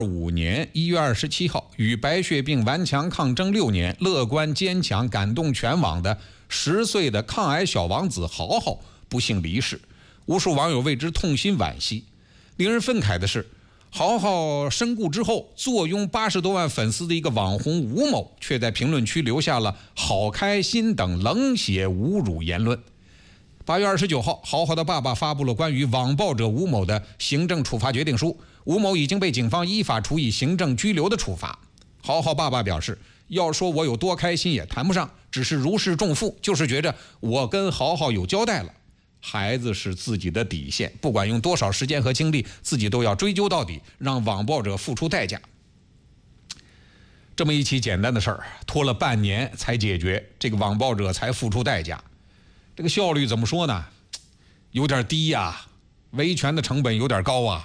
5年1月27号，与白血病顽强抗争6年、乐观坚强、感动全网的10岁的抗癌小王子豪豪不幸离世，无数网友为之痛心惋惜。令人愤慨的是，豪豪身故之后，坐拥80多万粉丝的一个网红吴某，却在评论区留下了“好开心”等冷血侮辱言论。8月29号，豪豪的爸爸发布了关于网暴者吴某的行政处罚决定书，吴某已经被警方依法处以行政拘留的处罚。豪豪爸爸表示，要说我有多开心也谈不上，只是如释重负，就是觉着我跟豪豪有交代了。孩子是自己的底线，不管用多少时间和精力，自己都要追究到底，让网暴者付出代价。这么一起简单的事儿，拖了半年才解决，这个网暴者才付出代价，这个效率怎么说呢？有点低呀，维权的成本有点高啊。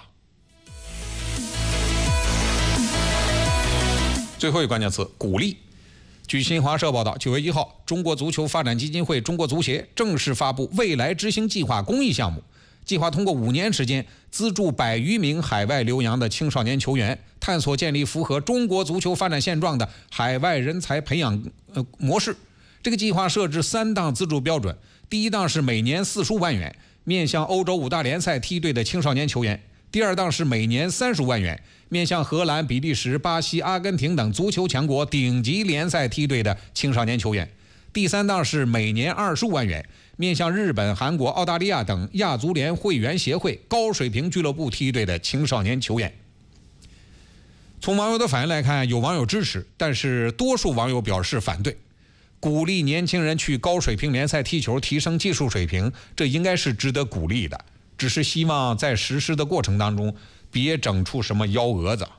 最后一个关键词：鼓励。据新华社报道，9月1号，中国足球发展基金会中国足协正式发布未来之星计划公益项目，计划通过5年时间资助100余名海外留洋的青少年球员，探索建立符合中国足球发展现状的海外人才培养模式。这个计划设置3档资助标准，第一档是每年45万元，面向欧洲5大联赛梯队的青少年球员；第二档是每年35万元，面向荷兰、比利时、巴西、阿根廷等足球强国顶级联赛梯队的青少年球员；第三档是每年25万元，面向日本、韩国、澳大利亚等亚足联会员协会高水平俱乐部梯队的青少年球员。从网友的反应来看，有网友支持，但是多数网友表示反对。鼓励年轻人去高水平联赛踢球，提升技术水平，这应该是值得鼓励的，只是希望在实施的过程当中别整出什么幺蛾子。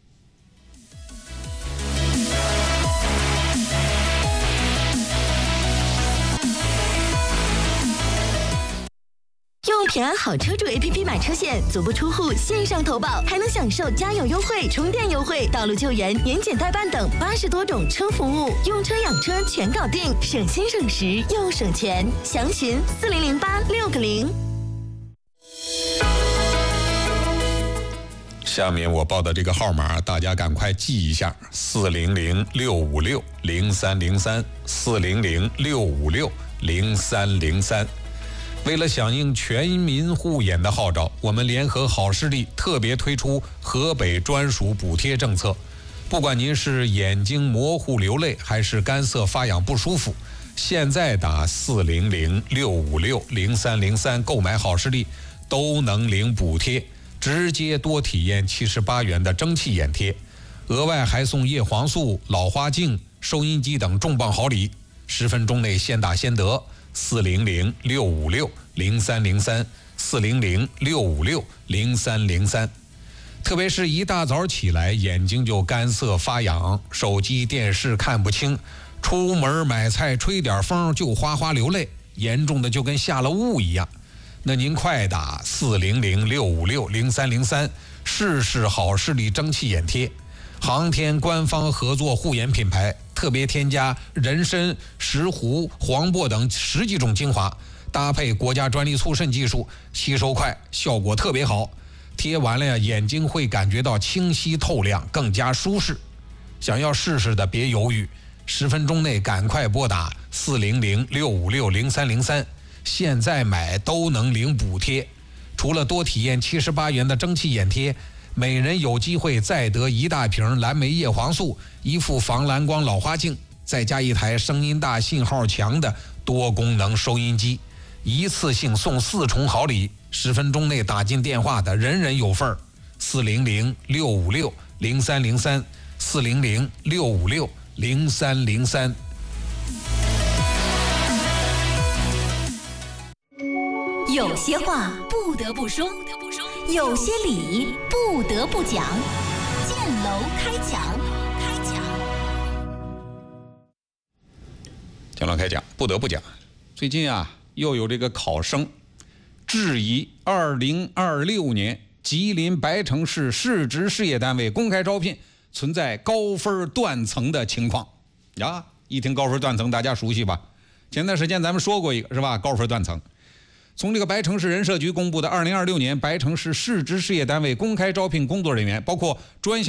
用平安好车主 APP 买车险，足不出户线上投保，还能享受加油优惠、充电优惠、道路救援、年检代办等80多种车服务，用车养车全搞定，省心省时又省钱。详询4008-6个0。 下面我报的这个号码，大家赶快记一下：400-656-0303 400-656-0303。为了响应全民护眼的号召，我们联合好视力特别推出河北专属补贴政策。不管您是眼睛模糊流泪，还是干涩发痒不舒服，现在打400-656-0303购买好视力都能领补贴，直接多体验78元的蒸汽眼贴，额外还送叶黄素、老花镜、收音机等重磅好礼，10分钟内先打先得。400-656-0303 400-656-0303。特别是一大早起来，眼睛就干涩发痒，手机电视看不清，出门买菜吹点风就哗哗流泪，严重的就跟下了雾一样。那您快打400-656-0303试试好视力蒸汽眼贴，航天官方合作护眼品牌，特别添加人参、石斛、黄柏等10几种精华，搭配国家专利促渗技术，吸收快，效果特别好。贴完了呀，眼睛会感觉到清晰透亮，更加舒适。想要试试的别犹豫，10分钟内赶快拨打400-656-0303，现在买都能领补贴。除了多体验78元的蒸汽眼贴，每人有机会再得1大瓶蓝莓叶黄素、1副防蓝光老花镜，再加1台声音大、信号强的多功能收音机，一次性送4重好礼，10分钟内打进电话的人人有份儿。400-656-0303 400-656-0303。 有些话不得不说，有些理不得不讲。建楼开讲， 建楼开讲，不得不讲。最近啊，又有这个考生质疑2026年吉林白城市市直事业单位公开招聘存在高分断层的情况呀。一听高分断层，大家熟悉吧？前段时间咱们说过一个是吧？高分断层。从这个白城市人社局公布的2026年白城市市直事业单位公开招聘工作人员，包括专项